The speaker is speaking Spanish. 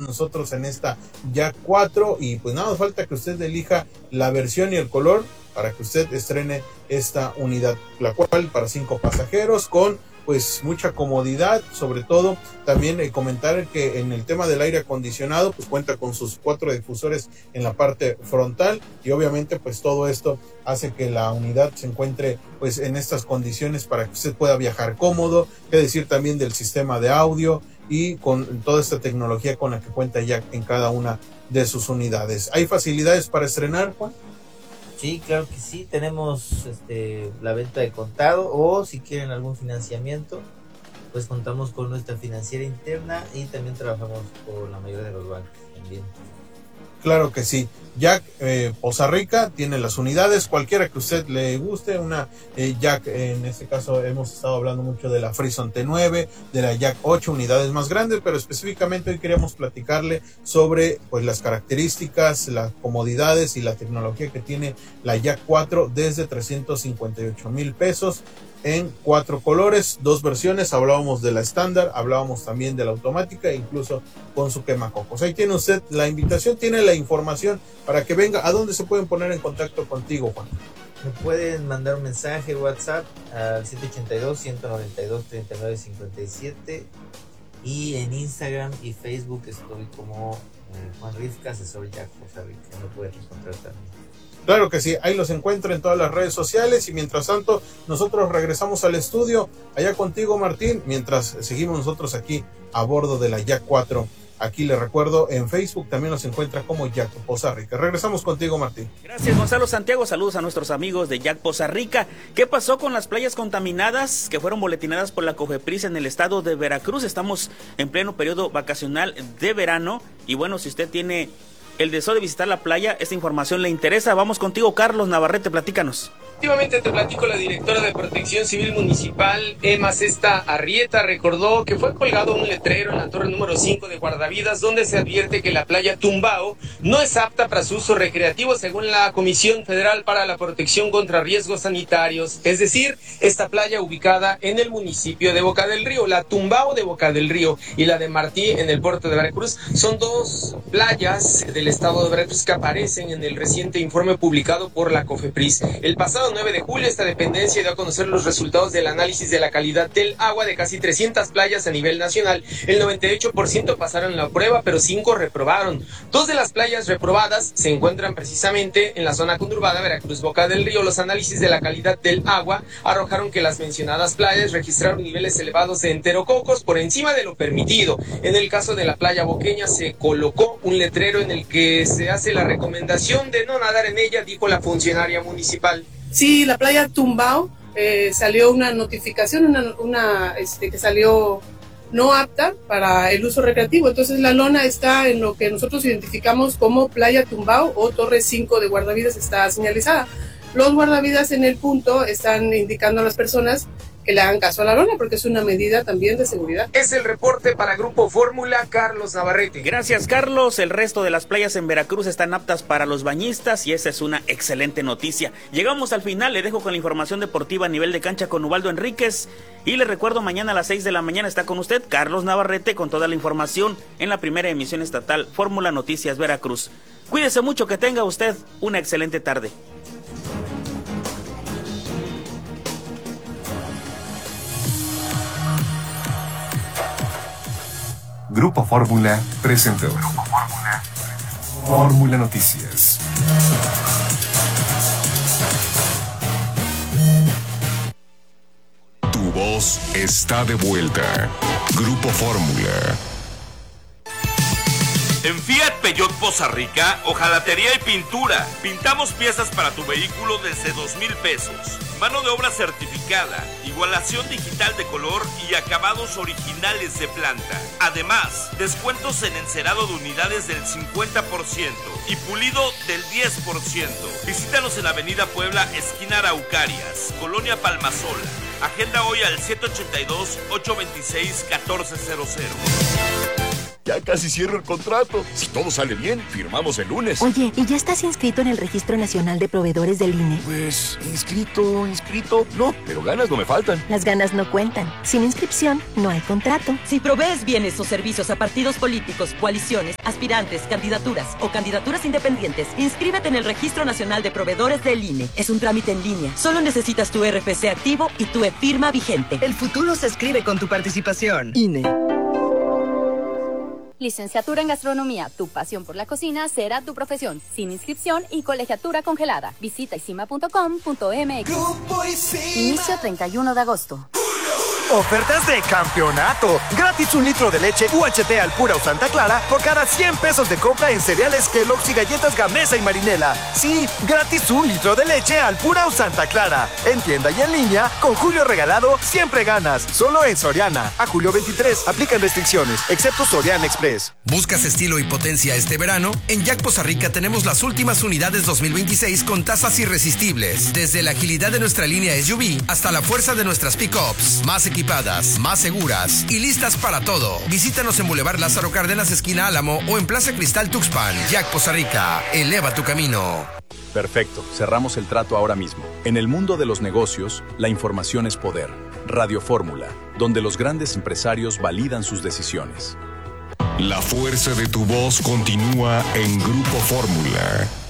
nosotros en esta Yak 4 y pues nada más falta que usted elija la versión y el color para que usted estrene esta unidad, la cual para 5 pasajeros con pues mucha comodidad, sobre todo también comentar que en el tema del aire acondicionado pues cuenta con sus 4 difusores en la parte frontal y obviamente pues todo esto hace que la unidad se encuentre pues en estas condiciones para que usted pueda viajar cómodo, qué decir también del sistema de audio y con toda esta tecnología con la que cuenta ya en cada una de sus unidades. ¿Hay facilidades para estrenar, Juan? Sí, claro que sí, tenemos la venta de contado o si quieren algún financiamiento, pues contamos con nuestra financiera interna y también trabajamos con la mayoría de los bancos también. Claro que sí. Yak Poza Rica tiene las unidades, cualquiera que usted le guste, una Yak, en este caso hemos estado hablando mucho de la Frison T9, de la Yak 8, unidades más grandes, pero específicamente hoy queríamos platicarle sobre pues las características, las comodidades y la tecnología que tiene la Yak 4 desde 358,000 pesos. En 4 colores, 2 versiones, hablábamos de la estándar, hablábamos también de la automática, incluso con su quemacocos. Ahí tiene usted la invitación, tiene la información para que venga. ¿A dónde se pueden poner en contacto contigo, Juan? Me pueden mandar un mensaje WhatsApp al 782-192-3957 y en Instagram y Facebook estoy como Juan Rifka, asesor Yak Poza Rica. Me pueden encontrar también. Claro que sí, ahí los encuentra en todas las redes sociales y mientras tanto nosotros regresamos al estudio, allá contigo Martín, mientras seguimos nosotros aquí a bordo de la Yak 4. Aquí le recuerdo, en Facebook también nos encuentra como Yak Poza Rica. Regresamos contigo, Martín. Gracias, Gonzalo Santiago. Saludos a nuestros amigos de Yak Poza Rica. ¿Qué pasó con las playas contaminadas que fueron boletinadas por la COFEPRIS en el estado de Veracruz? Estamos en pleno periodo vacacional de verano y bueno, si usted tiene el deseo de visitar la playa, esta información le interesa. Vamos contigo, Carlos Navarrete, platícanos. Efectivamente, te platico, la directora de Protección Civil Municipal, Emma Cesta Arrieta, recordó que fue colgado un letrero en la torre número 5 de guardavidas donde se advierte que la playa Tumbao no es apta para su uso recreativo según la Comisión Federal para la Protección contra Riesgos Sanitarios. Es decir, esta playa ubicada en el municipio de Boca del Río, la Tumbao de Boca del Río y la de Martí en el puerto de Veracruz, son 2 playas del estado de Veracruz que aparecen en el reciente informe publicado por la COFEPRIS. El pasado 9 de julio, esta dependencia dio a conocer los resultados del análisis de la calidad del agua de casi 300 playas a nivel nacional. El 98% pasaron la prueba, pero 5 reprobaron. 2 de las playas reprobadas se encuentran precisamente en la zona conurbada Veracruz Boca del Río. Los análisis de la calidad del agua arrojaron que las mencionadas playas registraron niveles elevados de enterococos por encima de lo permitido. En el caso de la playa boqueña se colocó un letrero en el que se hace la recomendación de no nadar en ella, dijo la funcionaria municipal. Sí, la playa Tumbao salió una notificación, que salió no apta para el uso recreativo. Entonces la lona está en lo que nosotros identificamos como playa Tumbao o torre 5 de guardavidas, está señalizada. Los guardavidas en el punto están indicando a las personas que le hagan caso a la lona, porque es una medida también de seguridad. Es el reporte para Grupo Fórmula, Carlos Navarrete. Gracias, Carlos. El resto de las playas en Veracruz están aptas para los bañistas y esa es una excelente noticia. Llegamos al final, le dejo con la información deportiva a nivel de cancha con Ubaldo Enríquez y le recuerdo, mañana a las 6 de la mañana está con usted Carlos Navarrete con toda la información en la primera emisión estatal Fórmula Noticias Veracruz. Cuídese mucho, que tenga usted una excelente tarde. Grupo Fórmula presentó Fórmula Noticias. Tu voz está de vuelta. Grupo Fórmula. En Fiat Peugeot Poza Rica, hojalatería y pintura. Pintamos piezas para tu vehículo desde 2,000 pesos. Mano de obra certificada, igualación digital de color y acabados originales de planta. Además, descuentos en encerado de unidades del 50% y pulido del 10%. Visítanos en Avenida Puebla, esquina Araucarias, Colonia Palmasola. Agenda hoy al 782-826-1400. Ya casi cierro el contrato. Si todo sale bien, firmamos el lunes. Oye, ¿y ya estás inscrito en el Registro Nacional de Proveedores del INE? Pues, inscrito. No, pero ganas no me faltan. Las ganas no cuentan. Sin inscripción, no hay contrato. Si provees bienes o servicios a partidos políticos, coaliciones, aspirantes, candidaturas o candidaturas independientes, inscríbete en el Registro Nacional de Proveedores del INE. Es un trámite en línea. Solo necesitas tu RFC activo y tu e-firma vigente. El futuro se escribe con tu participación. INE. Licenciatura en Gastronomía, tu pasión por la cocina será tu profesión, sin inscripción y colegiatura congelada. Visita isima.com.mx. Inicio 31 de agosto. Ofertas de campeonato. Gratis 1 litro de leche UHT Alpura o Santa Clara por cada 100 pesos de compra en cereales Kellogg's y galletas Gamesa y Marinela. Sí, gratis 1 litro de leche Alpura o Santa Clara. En tienda y en línea, con Julio Regalado, siempre ganas. Solo en Soriana. A julio 23, aplican restricciones, excepto Soriana Express. ¿Buscas estilo y potencia este verano? En Jack Poza Rica tenemos las últimas unidades 2026 con tasas irresistibles. Desde la agilidad de nuestra línea SUV hasta la fuerza de nuestras pickups. Más equipadas, más seguras y listas para todo. Visítanos en Boulevard Lázaro Cárdenas, esquina Álamo, o en Plaza Cristal Tuxpan. Jack Poza Rica, eleva tu camino. Perfecto, cerramos el trato ahora mismo. En el mundo de los negocios, la información es poder. Radio Fórmula, donde los grandes empresarios validan sus decisiones. La fuerza de tu voz continúa en Grupo Fórmula.